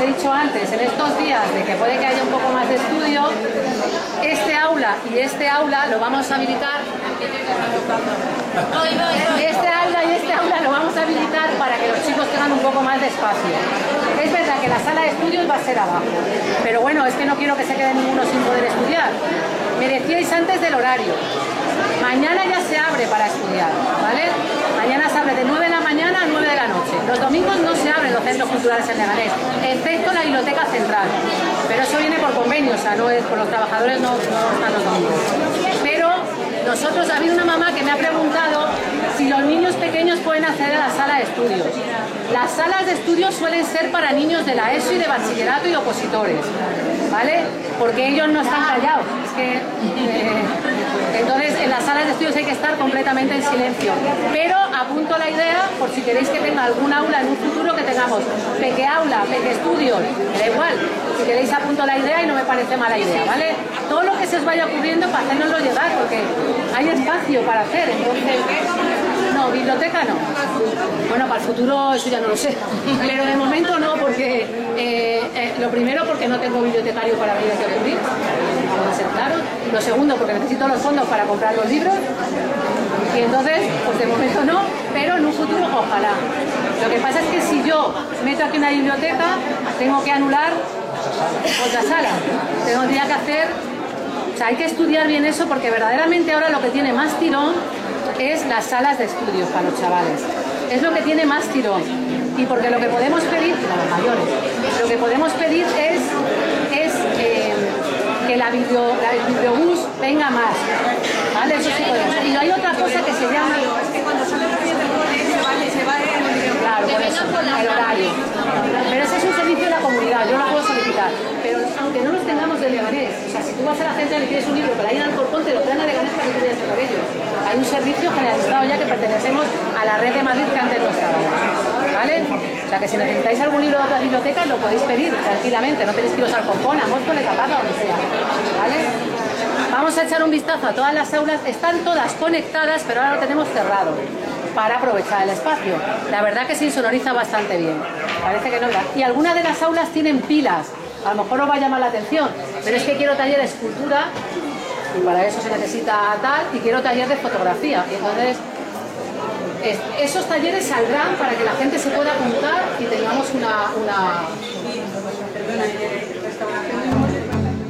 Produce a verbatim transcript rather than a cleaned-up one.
he dicho antes, en estos días de que puede que haya un poco más de estudio, este aula y este aula lo vamos a habilitar. Este aula y este aula lo vamos a habilitar para que los chicos tengan un poco más de espacio. Es verdad que la sala de estudios va a ser abajo, pero bueno, es que no quiero que se quede ninguno sin poder estudiar. Me decíais antes del horario. Mañana ya se abre para estudiar, ¿vale? Mañana se abre de nueve de la mañana a nueve de la noche. Los domingos no se abren los centros culturales en Leganés, excepto la biblioteca central. Pero eso viene por convenio, o sea, no es por los trabajadores, no, no están los domingos. Pero nosotros, ha habido una mamá que me ha preguntado si los niños pequeños pueden acceder a la sala de estudios. Las salas de estudios suelen ser para niños de la ESO y de bachillerato y opositores, ¿vale? Porque ellos no están callados. Es que, eh, entonces, en las salas de estudios hay que estar completamente en silencio. Pero apunto la idea, por si queréis que tenga algún aula en un futuro, que tengamos peque aula, peque estudios, me da igual. Si queréis apunto la idea y no me parece mala idea, ¿vale? Todo lo que se os vaya ocurriendo para hacernoslo llegar, porque hay espacio para hacer, entonces... No, biblioteca no. Bueno, para el futuro eso ya no lo sé. Pero de momento no, porque eh, eh, lo primero porque no tengo bibliotecario para abrir que ocurrir, vamos a ser claros. Lo segundo porque necesito los fondos para comprar los libros. Y entonces, pues de momento no, pero en un futuro ojalá. Lo que pasa es que si yo meto aquí una biblioteca, tengo que anular otra sala. Tendría que hacer... O sea, hay que estudiar bien eso porque verdaderamente ahora lo que tiene más tirón es las salas de estudios para los chavales. Es lo que tiene más tirón. Y porque lo que podemos pedir, para los mayores, lo que podemos pedir es, es eh, que la, video, la el videobús venga más. ¿Vale? Eso sí podemos. Y hay otra cosa que se llama... Es que cuando sale la gente del cole se va, se va el video. Claro, por eso, el horario. Pero ese es un servicio de la comunidad, yo lo puedo solicitar. Pero aunque no los tengamos de Leganés, o sea, si tú vas a la gente y le quieres un libro para ir al Alcorcón, te lo traen a Leganés para que tú vayas por ellos. Hay un servicio generalizado ya que pertenecemos a la red de Madrid que antes no estaba. ¿Vale? O sea, que si necesitáis algún libro de otras bibliotecas, lo podéis pedir tranquilamente, no tenéis que iros al Alcorcón, a Móstoles, a Parla, donde sea. ¿Vale? Vamos a echar un vistazo a todas las aulas, están todas conectadas, pero ahora lo tenemos cerrado para aprovechar el espacio. La verdad que se insonoriza bastante bien, parece que no. Y algunas de las aulas tienen pilas, a lo mejor os va a llamar la atención, pero es que quiero taller de escultura, y para eso se necesita tal, y quiero taller de fotografía, y entonces es, esos talleres saldrán para que la gente se pueda apuntar y tengamos una... una...